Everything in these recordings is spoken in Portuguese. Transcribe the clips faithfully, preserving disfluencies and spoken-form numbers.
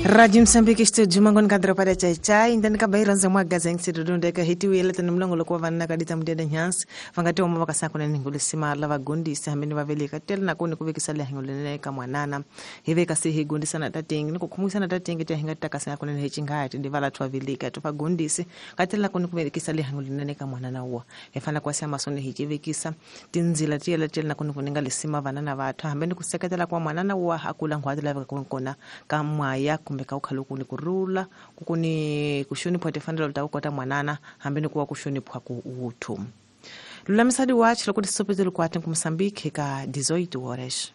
Radio Msambiki studio mangon kadra pada chai indani ka bayran za mwaga za nsi dodonde ka hiti wele tan mlongo lokwa vanna ka dita mdeda nyans fangati wa mabaka sako na ngule sima lava gundi si hameni waveli ka tel na kuni kubiki sali hingule nene ka mwanana hive ka sihi gundi sana tatingi niko kumu sana tatingi tia hingata ka sana kune hechinga hati ndivala tuwa vilika tufa gundi si ka tel na kuni kubiki sali hingule nene ka mwanana uwa hefana kwa siya masone hijive kisa tinzila tia la tel na kuni kuningali sima vanana vatu hameni kusekatela kwa mwanana uwa hakula ngwadila vika kunkona ka mwaya kumeka ukhaluku ni kurula kukuni kushoni pwete fandela utakukota mwanana hambeni kuwa kushoni pwa kuutu lula misadi wachi lakuti sopezelu kwa ati Msambiki ka dezoito horas.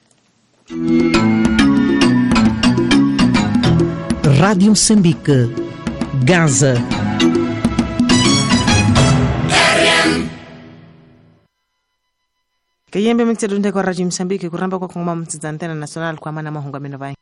Rádio Moçambique, Gaza. Kayembe mkitedunde kwa Radio Msambiki kuramba kwa kunguma mtizantena national kwa mana mahungameno vai.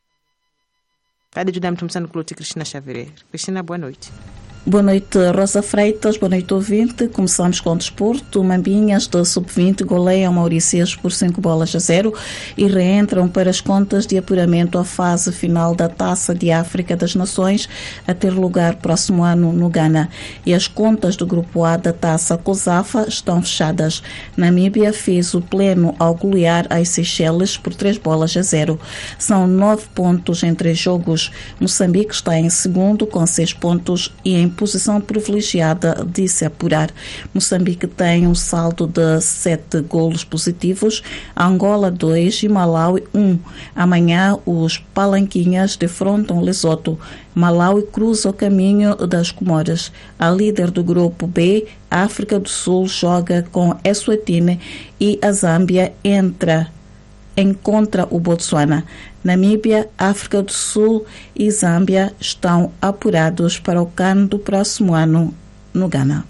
Kadi judam tumsano kuloti Cristina Xavier. Cristina, boa noite. Boa noite, Rosa Freitas. Boa noite, ouvinte. Começamos com o desporto. Mambinhas da sub vinte goleiam Mauricias por cinco bolas a zero e reentram para as contas de apuramento à fase final da Taça de África das Nações a ter lugar próximo ano no Ghana. E as contas do Grupo A da Taça COSAFA estão fechadas. Namíbia fez o pleno ao golear as Seychelles por três bolas a zero. São nove pontos em três jogos. Moçambique está em segundo com seis pontos e em posição privilegiada de se apurar. Moçambique tem um saldo de sete golos positivos, Angola dois e Malawi um. Amanhã os Palanquinhas defrontam Lesoto. Malawi cruza o caminho das Comoras. A líder do grupo B, a África do Sul, joga com Eswatini e a Zâmbia entra encontra o Botsuana. Namíbia, África do Sul e Zâmbia estão apurados para o CAN do próximo ano no Ghana.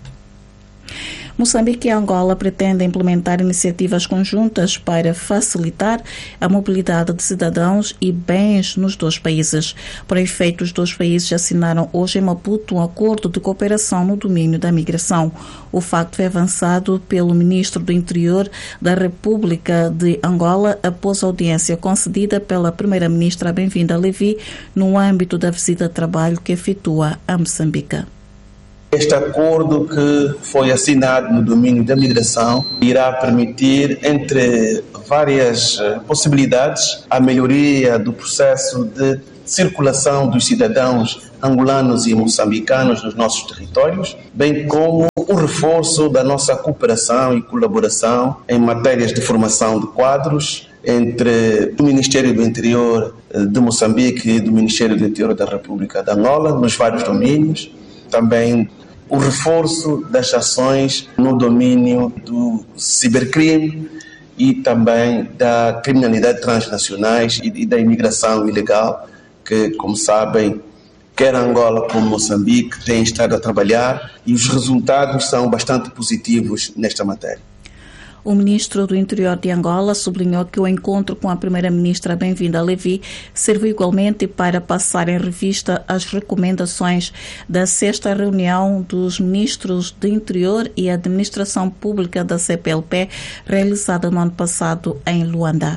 Moçambique e Angola pretendem implementar iniciativas conjuntas para facilitar a mobilidade de cidadãos e bens nos dois países. Para efeito, os dois países assinaram hoje em Maputo um acordo de cooperação no domínio da migração. O facto foi avançado pelo ministro do Interior da República de Angola após a audiência concedida pela primeira-ministra Bem-vinda Levi no âmbito da visita de trabalho que efetua a Moçambique. Este acordo que foi assinado no domínio da migração irá permitir, entre várias possibilidades, a melhoria do processo de circulação dos cidadãos angolanos e moçambicanos nos nossos territórios, bem como o reforço da nossa cooperação e colaboração em matérias de formação de quadros entre o Ministério do Interior de Moçambique e do Ministério do Interior da República de Angola, nos vários domínios. Também o reforço das ações no domínio do cibercrime e também da criminalidade transnacionais e da imigração ilegal, que, como sabem, quer Angola como Moçambique têm estado a trabalhar e os resultados são bastante positivos nesta matéria. O ministro do Interior de Angola sublinhou que o encontro com a primeira-ministra Bem-vinda Levi serviu igualmente para passar em revista as recomendações da sexta reunião dos ministros do Interior e Administração Pública da C P L P, realizada no ano passado em Luanda.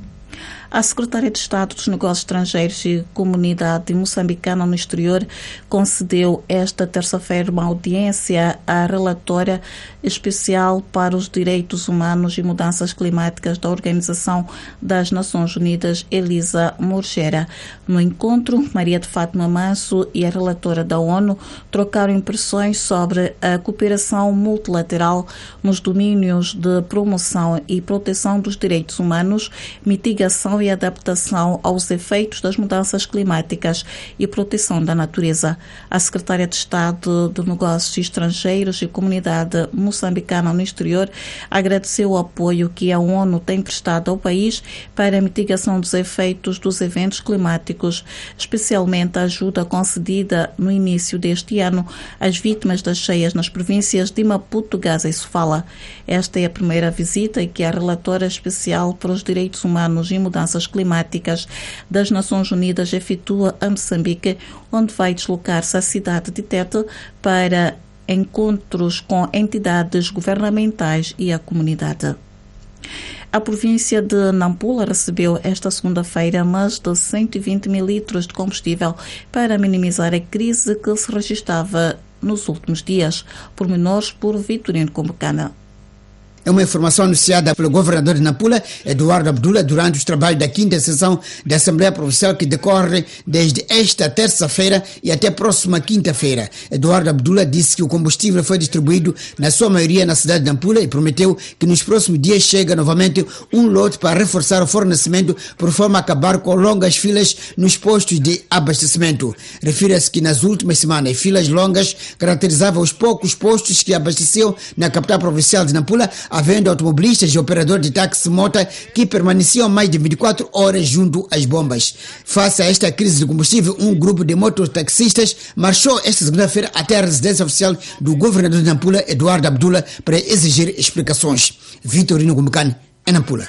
A Secretária de Estado dos Negócios Estrangeiros e Comunidade Moçambicana no Exterior concedeu esta terça-feira uma audiência à relatora especial para os direitos humanos e mudanças climáticas da Organização das Nações Unidas, Elisa Morgera. No encontro, Maria de Fátima Manso e a relatora da ONU trocaram impressões sobre a cooperação multilateral nos domínios de promoção e proteção dos direitos humanos, mitigação e adaptação aos efeitos das mudanças climáticas e proteção da natureza. A secretária de Estado de Negócios Estrangeiros e Comunidade Moçambicana no Exterior agradeceu o apoio que a ONU tem prestado ao país para a mitigação dos efeitos dos eventos climáticos, especialmente a ajuda concedida no início deste ano às vítimas das cheias nas províncias de Maputo, Gaza e Sofala. Esta é a primeira visita que a relatora especial para os direitos humanos e mudanças climáticas das Nações Unidas efetua a Moçambique, onde vai deslocar-se à cidade de Tete para encontros com entidades governamentais e a comunidade. A província de Nampula recebeu esta segunda-feira mais de cento e vinte mil litros de combustível para minimizar a crise que se registrava nos últimos dias. Pormenores por Vitorino Combucana. É uma informação anunciada pelo governador de Nampula, Eduardo Abdullah, durante os trabalhos da quinta sessão da Assembleia Provincial que decorre desde esta terça-feira e até a próxima quinta-feira. Eduardo Abdullah disse que o combustível foi distribuído na sua maioria na cidade de Nampula e prometeu que nos próximos dias chega novamente um lote para reforçar o fornecimento por forma a acabar com longas filas nos postos de abastecimento. Refira-se que nas últimas semanas filas longas caracterizavam os poucos postos que abasteciam na capital provincial de Nampula, havendo automobilistas e operadores de táxi-mota que permaneciam mais de vinte e quatro horas junto às bombas. Face a esta crise de combustível, um grupo de mototaxistas marchou esta segunda-feira até a residência oficial do governador de Nampula, Eduardo Abdullah, para exigir explicações. Vitorino Combucana, em Nampula.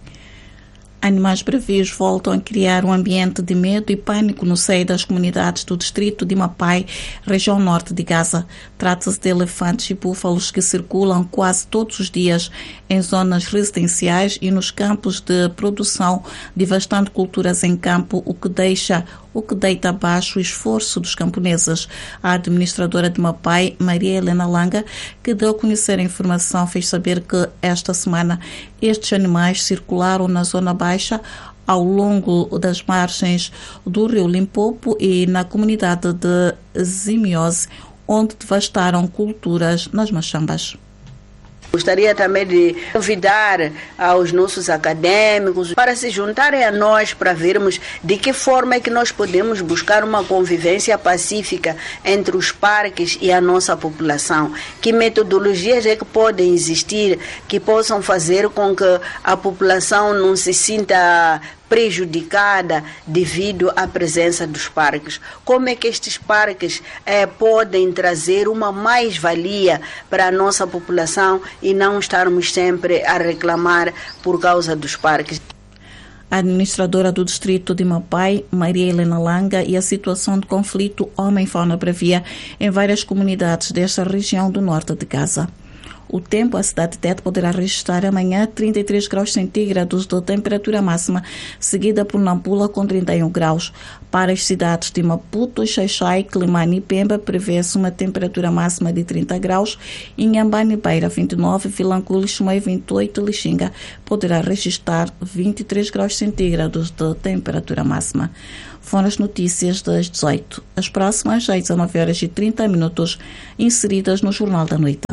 Animais bravios voltam a criar um ambiente de medo e pânico no seio das comunidades do distrito de Mapai, região norte de Gaza. Trata-se de elefantes e búfalos que circulam quase todos os dias em zonas residenciais e nos campos de produção, devastando culturas em campo, o que deixa o que deita abaixo o esforço dos camponeses. A administradora de Mapai, Maria Helena Langa, que deu a conhecer a informação, fez saber que esta semana estes animais circularam na zona baixa ao longo das margens do rio Limpopo e na comunidade de Zimiose, onde devastaram culturas nas machambas. Gostaria também de convidar aos nossos acadêmicos para se juntarem a nós para vermos de que forma é que nós podemos buscar uma convivência pacífica entre os parques e a nossa população. Que metodologias é que podem existir que possam fazer com que a população não se sinta prejudicada devido à presença dos parques. Como é que estes parques eh, podem trazer uma mais-valia para a nossa população e não estarmos sempre a reclamar por causa dos parques? A administradora do distrito de Mapai, Maria Helena Langa, e a situação de conflito homem-fauna bravia em várias comunidades desta região do norte de Gaza. O tempo, a cidade de Tete poderá registrar amanhã trinta e três graus centígrados de temperatura máxima, seguida por Nampula com trinta e um graus. Para as cidades de Maputo, Xaixai, Climane e Pemba, prevê-se uma temperatura máxima de trinta graus. Inhambane e Beira, vinte e nove, Vilanculo, Chumei, vinte e oito, Lixinga poderá registrar vinte e três graus centígrados de temperatura máxima. Foram as notícias das dezoito. As próximas, às dezenove horas e trinta minutos, inseridas no Jornal da Noite.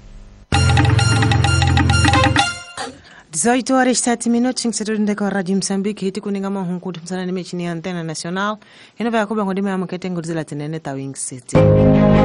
dezoito horas e sete minutos, em setor de Rádio Moçambique, hiti kuninga mahungu tumsana ni mechi ni antena nacional. Ino vya kubla ngodi mea mkete ngudizila tenene tawing city.